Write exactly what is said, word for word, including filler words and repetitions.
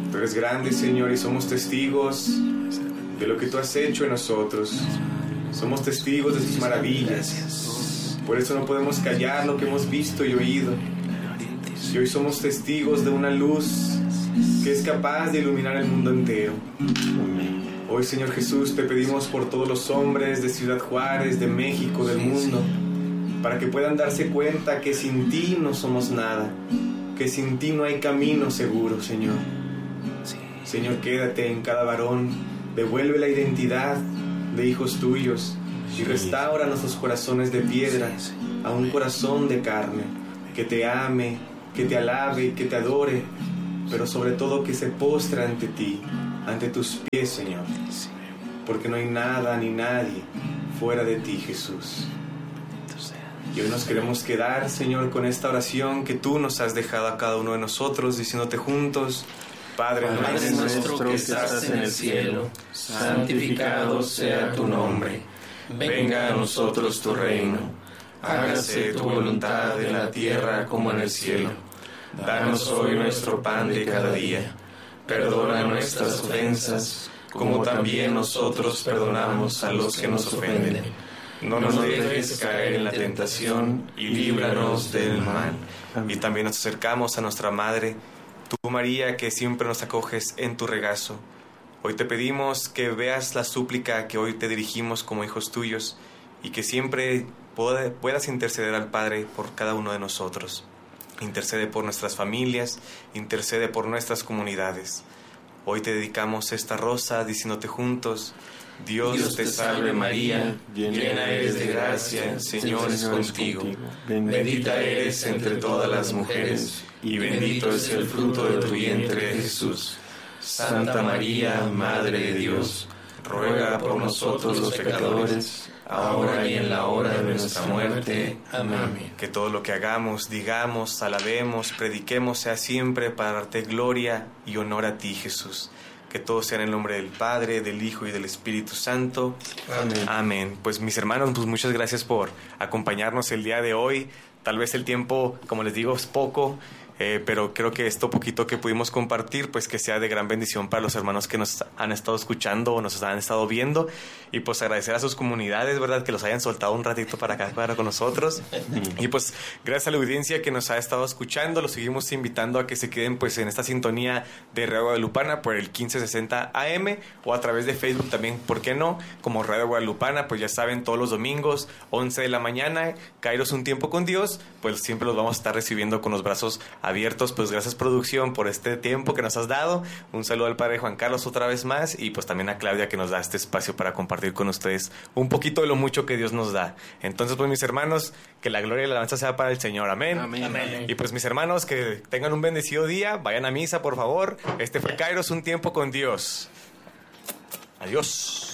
Tú eres grande, Señor, y somos testigos de lo que tú has hecho en nosotros. Somos testigos de tus maravillas. Por eso no podemos callar lo que hemos visto y oído. Y hoy somos testigos de una luz que es capaz de iluminar el mundo entero. Hoy, Señor Jesús, te pedimos por todos los hombres de Ciudad Juárez, de México, del mundo, para que puedan darse cuenta que sin ti no somos nada, que sin ti no hay camino seguro, Señor. Señor, quédate en cada varón, devuelve la identidad de hijos tuyos y restaura nuestros corazones de piedra a un corazón de carne, que te ame, que te alabe y que te adore, pero sobre todo que se postre ante ti, ante tus pies, Señor, porque no hay nada ni nadie fuera de ti, Jesús. Y hoy nos queremos quedar, Señor, con esta oración que tú nos has dejado a cada uno de nosotros, diciéndote juntos: Padre, Padre nuestro que estás en el cielo, santificado sea tu nombre. Venga a nosotros tu reino. Hágase tu voluntad en la tierra como en el cielo. Danos hoy nuestro pan de cada día. Perdona nuestras ofensas, como también nosotros perdonamos a los que nos ofenden. No nos dejes caer en la tentación y líbranos del mal. Y también nos acercamos a nuestra Madre, tú, María, que siempre nos acoges en tu regazo. Hoy te pedimos que veas la súplica que hoy te dirigimos como hijos tuyos y que siempre puedas interceder al Padre por cada uno de nosotros. Intercede por nuestras familias, intercede por nuestras comunidades. Hoy te dedicamos esta rosa diciéndote juntos: Dios, Dios te salve María, llena eres de gracia, el Señor es contigo. Bendita eres entre todas las mujeres, y bendito es el fruto de tu vientre, Jesús. Santa María, Madre de Dios, ruega por nosotros los pecadores, ahora y en la hora de nuestra muerte. Amén. Que todo lo que hagamos, digamos, alabemos, prediquemos sea siempre para darte gloria y honor a ti, Jesús. Que todo sea en el nombre del Padre, del Hijo y del Espíritu Santo. Amén. Amén. Pues mis hermanos, pues muchas gracias por acompañarnos el día de hoy. Tal vez el tiempo, como les digo, es poco, eh, pero creo que esto poquito que pudimos compartir, pues que sea de gran bendición para los hermanos que nos han estado escuchando o nos han estado viendo. Y pues agradecer a sus comunidades, ¿verdad? Que los hayan soltado un ratito para acá, para con nosotros. Y pues gracias a la audiencia que nos ha estado escuchando, los seguimos invitando a que se queden pues en esta sintonía de Radio Guadalupana por el quince sesenta A M o a través de Facebook también, ¿por qué no? Como Radio Guadalupana, pues ya saben, todos los domingos, once de la mañana, Kairos un tiempo con Dios, pues siempre los vamos a estar recibiendo con los brazos abiertos. Pues gracias, producción, por este tiempo que nos has dado. Un saludo al Padre Juan Carlos otra vez más y pues también a Claudia, que nos da este espacio para compartir con ustedes un poquito de lo mucho que Dios nos da. Entonces, pues mis hermanos, que la gloria y la alabanza sea para el Señor. Amén. Amén. Amén. Y pues mis hermanos, que tengan un bendecido día, vayan a misa, por favor. Este fue Kairos, un tiempo con Dios. Adiós.